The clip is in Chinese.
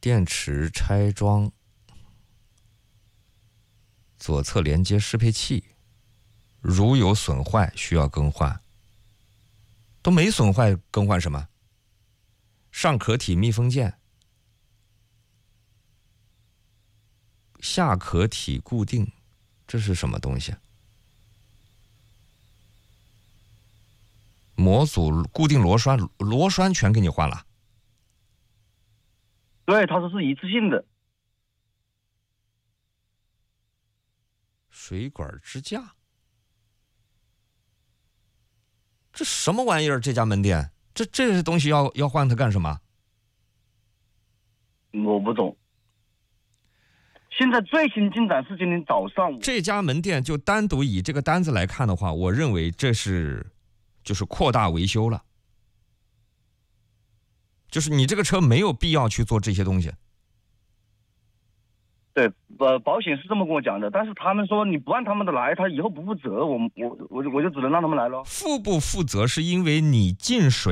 电池拆装，左侧连接适配器，如有损坏需要更换。都没损坏，更换什么？上壳体密封件，下壳体固定，这是什么东西？模组固定螺栓全给你换了。 对，它是一次性的。 水管支架，这什么玩意儿？这家门店，这东西要换它干什么？ 我不懂。现在最新进展是今天早上， 这家门店就单独以这个单子来看的话，我认为这就是扩大维修了，就是你这个车没有必要去做这些东西。 对，保险是这么跟我讲的，但是他们说你不按他们的来，他以后不负责，我就只能让他们来了。 负不负责是因为你进水